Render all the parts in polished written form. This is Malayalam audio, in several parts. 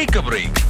Take A break.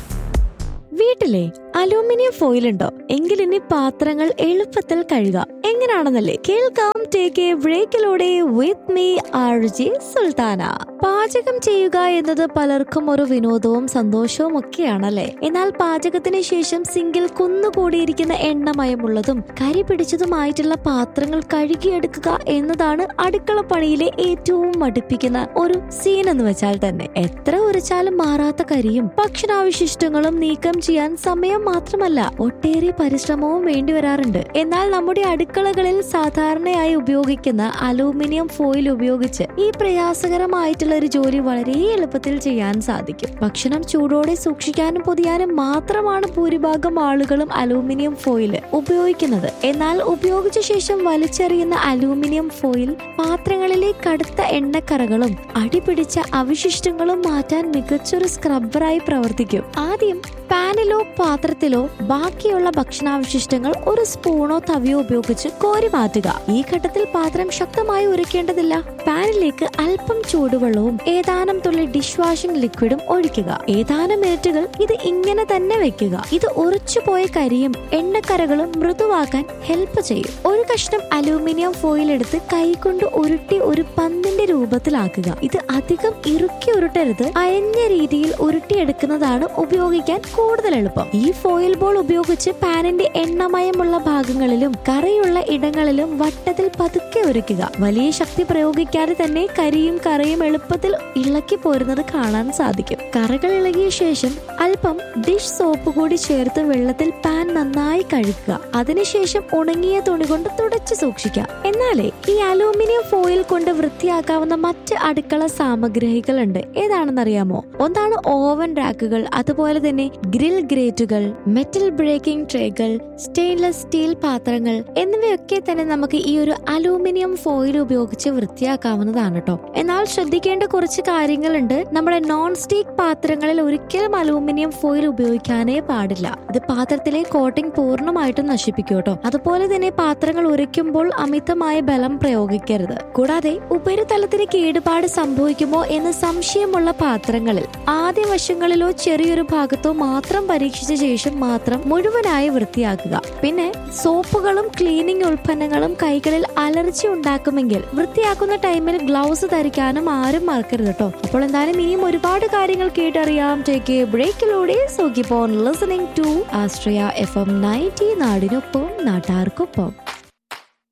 വീട്ടിലെ അലൂമിനിയം ഫോയിൽ ഉണ്ടോ? എങ്കിൽ ഇനി പാത്രങ്ങൾ എളുപ്പത്തിൽ കഴുകാം. എങ്ങനെയാണെന്നല്ലേ കേൾക്കാം. Take A ബ്രേക്കിലൂടെ with me RJ Sultana. പാചകം ചെയ്യുക എന്നത് പലർക്കും ഒരു വിനോദവും സന്തോഷവും ഒക്കെയാണല്ലേ. എന്നാൽ പാചകത്തിന് ശേഷം സിങ്കിൽ കുന്നുകൂടിയിരിക്കുന്ന എണ്ണമയമുള്ളതും കരി പിടിച്ചതുമായിട്ടുള്ള പാത്രങ്ങൾ കഴുകിയെടുക്കുക എന്നതാണ് അടുക്കള പണിയിലെ ഏറ്റവും മടുപ്പിക്കുന്ന ഒരു സീൻ എന്ന് വെച്ചാൽ തന്നെ. എത്ര ഉരച്ചാലും മാറാത്ത കരിയും ഭക്ഷണാവശിഷ്ടങ്ങളും നീക്കം ചെയ്യാൻ സമയം മാത്രമല്ല ഒട്ടേറെ പരിശ്രമവും വേണ്ടി വരാറുണ്ട്. എന്നാൽ നമ്മുടെ അടുക്കളകളിൽ സാധാരണയായി ഉപയോഗിക്കുന്ന അലൂമിനിയം ഫോയിൽ ഉപയോഗിച്ച് ഈ പ്രയാസകരമായിട്ടുള്ള ഒരു ജോലി വളരെ എളുപ്പത്തിൽ ചെയ്യാൻ സാധിക്കും. ഭക്ഷണം ചൂടോടെ സൂക്ഷിക്കാനും പൊതിയാനും മാത്രമാണ് ഭൂരിഭാഗം ആളുകളും അലൂമിനിയം ഫോയിൽ ഉപയോഗിക്കുന്നത്. എന്നാൽ ഉപയോഗിച്ച ശേഷം വലിച്ചെറിയുന്ന അലൂമിനിയം ഫോയിൽ പാത്രങ്ങളിലെ കടുത്ത എണ്ണക്കറകളും അടിപിടിച്ച അവശിഷ്ടങ്ങളും മാറ്റാൻ മികച്ചൊരു സ്ക്രബ്ബറായി പ്രവർത്തിക്കും. ആദ്യം പാനിലോ പാത്രത്തിലോ ബാക്കിയുള്ള ഭക്ഷണാവശിഷ്ടങ്ങൾ ഒരു സ്പൂണോ തവിയോ ഉപയോഗിച്ച് കോരി മാറ്റുക. ഈ ഘട്ടത്തിൽ പാത്രം ശക്തമായി ഉരയ്ക്കേണ്ടതില്ല. പാനിലേക്ക് അല്പം ചൂടുവെള്ളവും ഏതാനും തുള്ളി ഡിഷ് വാഷിംഗ് ലിക്വിഡും ഒഴിക്കുക. ഏതാനും മിനിറ്റുകൾ ഇത് ഇങ്ങനെ തന്നെ വെക്കുക. ഇത് ഉറച്ചുപോയ കരിയും എണ്ണക്കരകളും മൃദുവാക്കാൻ ഹെൽപ്പ് ചെയ്യും. ഒരു കഷ്ണം അലൂമിനിയം ഫോയിൽ എടുത്ത് കൈകൊണ്ട് ഉരുട്ടി ഒരു പന്തിന്റെ രൂപത്തിലാക്കുക. ഇത് അധികം ഇറുക്കി ഉരുട്ടരുത്. അയഞ്ഞ രീതിയിൽ ഉരുട്ടിയെടുക്കുന്നതാണ് ഉപയോഗിക്കാൻ കൂടുതൽ എളുപ്പം. ഈ ഫോയിൽ ബോൾ ഉപയോഗിച്ച് പാനിന്റെ എണ്ണമയമുള്ള ഭാഗങ്ങളിലും കറയുള്ള ഇടങ്ങളിലും വട്ടത്തിൽ പതുക്കെ ഉരയ്ക്കുക. വലിയ ശക്തി പ്രയോഗിക്കാതെ തന്നെ കരിയും കറയും എളുപ്പത്തിൽ ഇളക്കി പോരുന്നത് കാണാൻ സാധിക്കും. കറകൾ ഇളകിയ ശേഷം അല്പം ഡിഷ് സോപ്പ് കൂടി ചേർത്ത് വെള്ളത്തിൽ പാൻ നന്നായി കഴുകുക. അതിനുശേഷം ഉണങ്ങിയ തുണി കൊണ്ട് തുടച്ചു സൂക്ഷിക്കാം. എന്നാലേ ഈ അലൂമിനിയം ഫോയിൽ കൊണ്ട് വൃത്തിയാക്കാവുന്ന മറ്റ് അടുക്കള സാമഗ്രികളുണ്ട്. ഏതാണെന്നറിയാമോ? ഒന്നാണ് ഓവൻ റാക്കുകൾ, അതുപോലെ തന്നെ grill ഗ്രേറ്റുകൾ, metal breaking ട്രേകൾ, stainless steel പാത്രങ്ങൾ എന്നിവയൊക്കെ തന്നെ നമുക്ക് ഈ ഒരു അലൂമിനിയം ഫോയിൽ ഉപയോഗിച്ച് വൃത്തിയാക്കാവുന്നതാണ് കേട്ടോ. എന്നാൽ ശ്രദ്ധിക്കേണ്ട കുറച്ച് കാര്യങ്ങളുണ്ട്. നമ്മുടെ നോൺ സ്റ്റിക് പാത്രങ്ങളിൽ ഒരിക്കലും അലൂമിനിയം ഫോയിൽ ഉപയോഗിക്കാനേ പാടില്ല. ഇത് പാത്രത്തിലെ കോട്ടിംഗ് പൂർണ്ണമായിട്ടും നശിപ്പിക്കും കേട്ടോ. അതുപോലെ തന്നെ പാത്രങ്ങൾ ഉരയ്ക്കുമ്പോൾ അമിതമായ ബലം പ്രയോഗിക്കരുത്. കൂടാതെ ഉപരിതലത്തിന് കേടുപാട് സംഭവിക്കുമോ എന്ന് സംശയമുള്ള പാത്രങ്ങളിൽ ആദ്യ വശങ്ങളിലോ ചെറിയൊരു ഭാഗത്തോ മാത്രം പരീക്ഷിച്ച ശേഷം മാത്രം മുഴുവനായി വൃത്തിയാക്കുക. പിന്നെ സോപ്പുകളും ക്ലീനിങ് ഉൽപ്പന്നങ്ങളും കൈകളിൽ അലർജി ഉണ്ടാക്കുമെങ്കിൽ വൃത്തിയാക്കുന്ന ടൈമിൽ ഗ്ലൗസ് ധരിക്കാനും ആരും മറക്കരുത് കേട്ടോ. അപ്പോൾ എന്തായാലും ഇനിയും ഒരുപാട് കാര്യങ്ങൾ കേട്ടറിയാം. Take A ബ്രേക്കിലൂടെ. So keep on listening to Austria FM 90 നാടിനൊപ്പം നാട്ടാർക്കൊപ്പം.